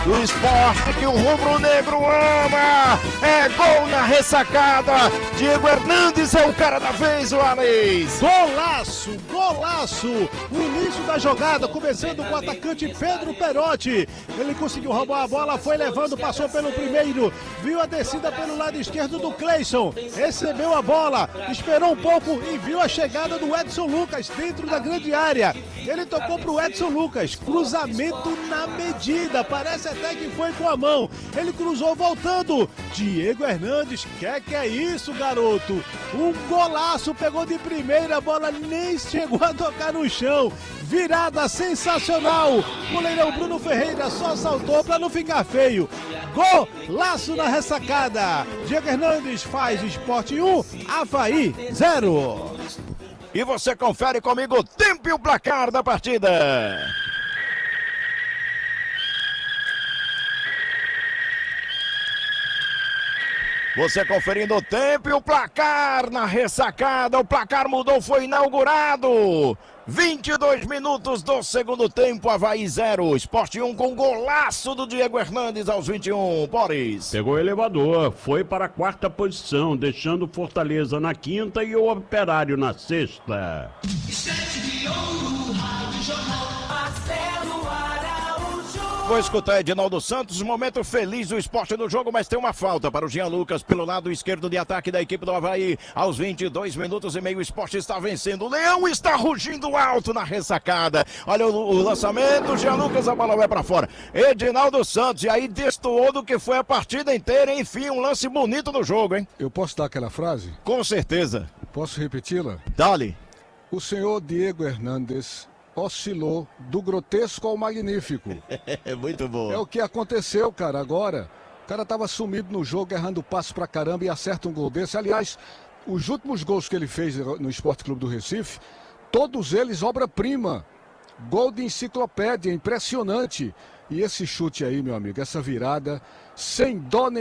do esporte que o rubro-negro ama. É gol na ressacada. Diego Hernandes é o cara da vez, o Alex. Golaço, golaço. O início da jogada, começando com o atacante Pedro Perotti. Ele conseguiu roubar a bola, foi levando, passou pelo primeiro. Viu a descida pelo lado esquerdo do Cleison. Recebeu a bola, esperou um pouco e viu a chegada do Edson Lucas dentro da grande área. Ele tocou pro Edson Lucas, cruzamento na medida, parece até que foi com a mão. Ele cruzou voltando. Diego Hernandes, que é isso, garoto? Um golaço, pegou de primeira, a bola nem chegou a tocar no chão. Virada sensacional. Goleirão Bruno Ferreira só saltou para não ficar feio. Golaço na ressacada. Diego Hernandes faz Sport 1, Avaí 0. E você confere comigo o tempo e o placar da partida. Você conferindo o tempo e o placar na ressacada. O placar mudou, foi inaugurado. 22 minutos do segundo tempo, Avaí 0. Sport 1 com golaço do Diego Hernandes aos 21. Boris. Pegou o elevador, foi para a quarta posição, deixando Fortaleza na quinta e o Operário na sexta. Vou escutar Edinaldo Santos, momento feliz do esporte do jogo, mas tem uma falta para o Jean Lucas pelo lado esquerdo de ataque da equipe do Avaí. Aos 22 minutos e meio, o esporte está vencendo. O Leão está rugindo alto na ressacada. Olha o lançamento, Jean Lucas, a bola vai para fora. Edinaldo Santos, e aí destoou do que foi a partida inteira. Enfim, um lance bonito no jogo, hein? Eu posso dar aquela frase? Com certeza. Posso repeti-la? Dale. O senhor Diego Hernandes oscilou do grotesco ao magnífico. É muito bom. É o que aconteceu, cara, agora. O cara tava sumido no jogo, errando passo pra caramba e acerta um gol desse. Aliás, os últimos gols que ele fez no Esporte Clube do Recife, todos eles obra-prima. Gol de enciclopédia, impressionante. E esse chute aí, meu amigo, essa virada, sem dó nem